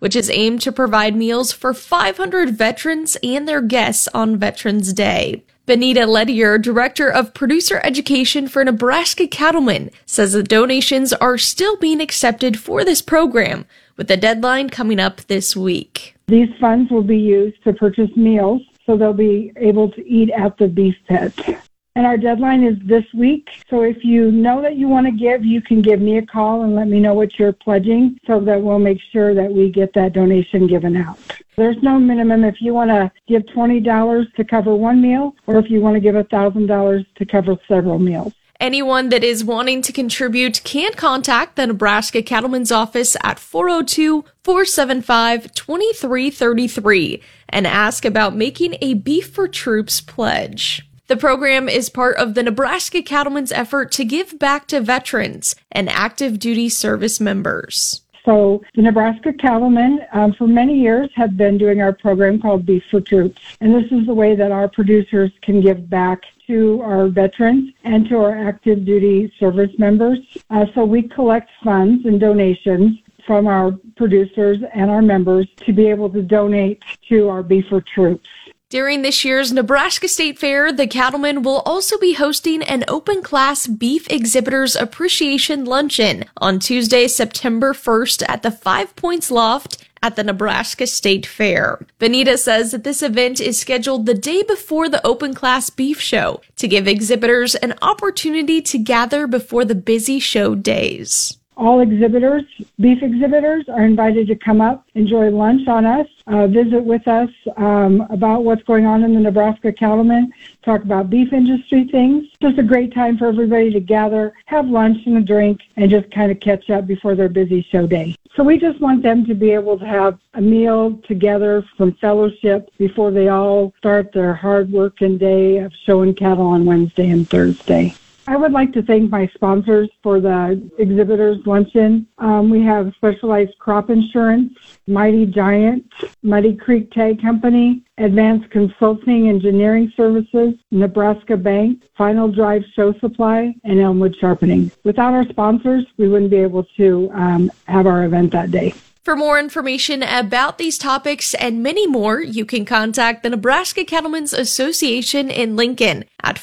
which is aimed to provide meals for 500 veterans and their guests on Veterans Day. Benita Lettier, Director of Producer Education for Nebraska Cattlemen, says the donations are still being accepted for this program, with the deadline coming up this week. These funds will be used to purchase meals so they'll be able to eat at the beef pit. And our deadline is this week. So if you know that you want to give, you can give me a call and let me know what you're pledging so that we'll make sure that we get that donation given out. There's no minimum if you want to give $20 to cover one meal or if you want to give $1,000 to cover several meals. Anyone that is wanting to contribute can contact the Nebraska Cattlemen's Office at 402-475-2333 and ask about making a Beef for Troops pledge. The program is part of the Nebraska Cattlemen's effort to give back to veterans and active duty service members. So the Nebraska Cattlemen, for many years, have been doing our program called Beef for Troops. And this is the way that our producers can give back to our veterans and to our active duty service members. So we collect funds and donations from our producers and our members to be able to donate to our Beef for Troops. During this year's Nebraska State Fair, the Cattlemen will also be hosting an open-class Beef Exhibitors Appreciation Luncheon on Tuesday, September 1st at the 5 Points Loft at the Nebraska State Fair. Benita says that this event is scheduled the day before the open-class beef show to give exhibitors an opportunity to gather before the busy show days. All exhibitors, beef exhibitors, are invited to come up, enjoy lunch on us, visit with us about what's going on in the Nebraska Cattlemen, talk about beef industry things. Just a great time for everybody to gather, have lunch and a drink, and just kind of catch up before their busy show day. So we just want them to be able to have a meal together, some fellowship, before they all start their hard working day of showing cattle on Wednesday and Thursday. I would like to thank my sponsors for the exhibitors luncheon. We have Specialized Crop Insurance, Mighty Giant, Muddy Creek Tag Company, Advanced Consulting Engineering Services, Nebraska Bank, Final Drive Show Supply, and Elmwood Sharpening. Without our sponsors, we wouldn't be able to have our event that day. For more information about these topics and many more, you can contact the Nebraska Cattlemen's Association in Lincoln at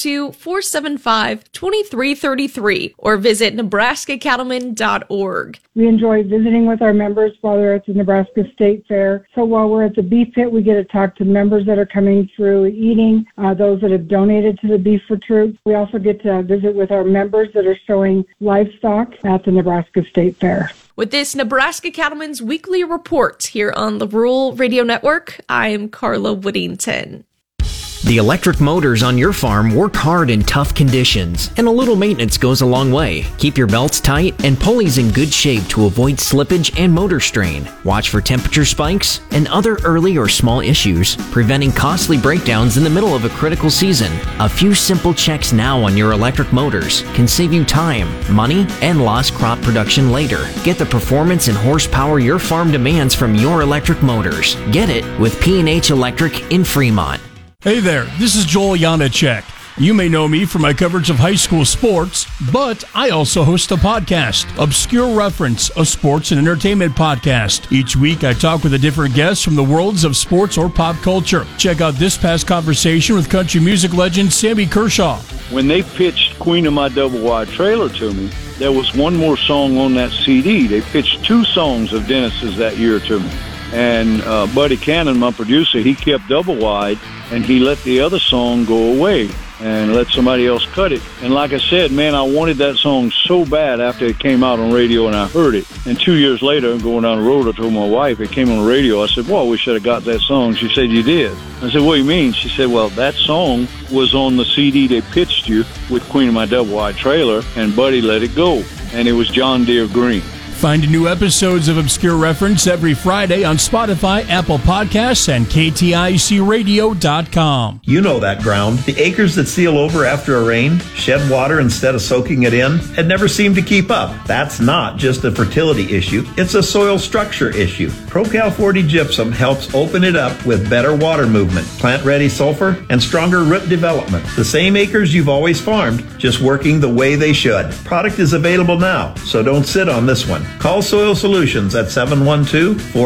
402-475-2333 or visit nebraskacattlemen.org. We enjoy visiting with our members while they're at the Nebraska State Fair. So while we're at the beef pit, we get to talk to members that are coming through eating, those that have donated to the Beef for Troops. We also get to visit with our members that are showing livestock at the Nebraska State Fair. With this Nebraska Cattlemen's Weekly Report here on the Rural Radio Network, I'm Carla Whittington. The electric motors on your farm work hard in tough conditions, and a little maintenance goes a long way. Keep your belts tight and pulleys in good shape to avoid slippage and motor strain. Watch for temperature spikes and other early or small issues, preventing costly breakdowns in the middle of a critical season. A few simple checks now on your electric motors can save you time, money, and lost crop production later. Get the performance and horsepower your farm demands from your electric motors. Get it with P&H Electric in Fremont. Hey there, this is Joel Janacek. You may know me for my coverage of high school sports, but I also host a podcast, Obscure Reference, a sports and entertainment podcast. Each week, I talk with a different guest from the worlds of sports or pop culture. Check out this past conversation with country music legend Sammy Kershaw. When they pitched Queen of My Double Wide Trailer to me, there was one more song on that CD. They pitched 2 songs of Dennis's that year to me. And Buddy Cannon, my producer, he kept Double Wide, and he let the other song go away and let somebody else cut it. And like I said, man, I wanted that song so bad after it came out on radio and I heard it. And 2 years later, going down the road, I told my wife, it came on the radio. I said, well, we should have got that song. She said, you did. I said, what do you mean? She said, well, that song was on the CD they pitched you with Queen of My Double Wide Trailer, and Buddy let it go. And it was John Deere Green. Find new episodes of Obscure Reference every Friday on Spotify, Apple Podcasts, and KTICradio.com. You know that ground. The acres that seal over after a rain, shed water instead of soaking it in, and never seem to keep up. That's not just a fertility issue. It's a soil structure issue. ProCal 40 Gypsum helps open it up with better water movement, plant-ready sulfur, and stronger root development. The same acres you've always farmed, just working the way they should. Product is available now, so don't sit on this one. Call Soil Solutions at 712-4